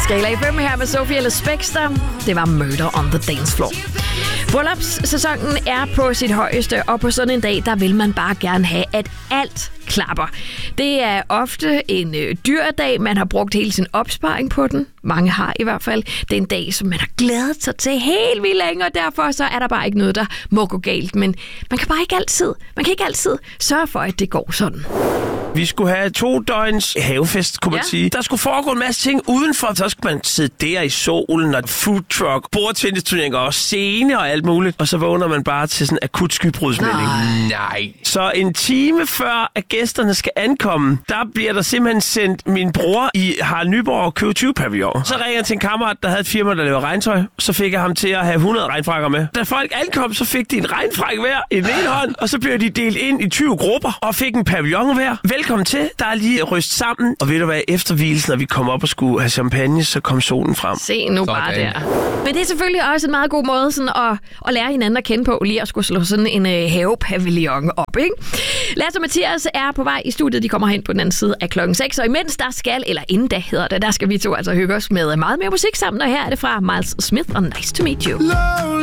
Skala i 5 her med Sophie Ellis Bextor. Det var Murder on the Dance Floor. Bryllupssæsonen er på sit højeste, og på sådan en dag, der vil man bare gerne have, at alt klapper. Det er ofte en dyr dag. Man har brugt hele sin opsparing på den. Mange har i hvert fald. Det er en dag, som man har glædet sig til helt vildt længe, og derfor så er der bare ikke noget, der må gå galt. Men man kan ikke altid sørge for, at det går sådan. Vi skulle have 2 døgns havefest, kunne man sige. Der skulle foregå en masse ting udenfor. Så skulle man sidde der i solen og food truck, bordtennisturneringer og scene og alt muligt. Og så vågner man bare til sådan en akut skybrudsmelding. Nej. Så en time før, at gæsterne skal ankomme, der bliver der simpelthen sendt min bror i Harald Nyborg og købe 20 pavillon. Så ringer jeg til en kammerat, der havde et firma, der laver regntøj. Så fik jeg ham til at have 100 regnfrakker med. Da folk ankom, så fik de en regnfrak hver i den ene hånd, og så blev de delt ind i 20 grupper og fik en pavillon hver. Velkommen til. Der er lige ryst sammen. Og ved du hvad, efter hvilesen, når vi kom op og skulle have champagne, så kom solen frem. Se nu bare der. Men det er selvfølgelig også en meget god måde sådan at lære hinanden at kende på, lige at skulle slå sådan en havepavillon op, ikke? Lasse og Mathias er på vej i studiet. De kommer hen på den anden side af klokken 6. Og imens inden da hedder det, der skal vi to altså hygge os med meget mere musik sammen. Og her er det fra Miles Smith og Nice to Meet You.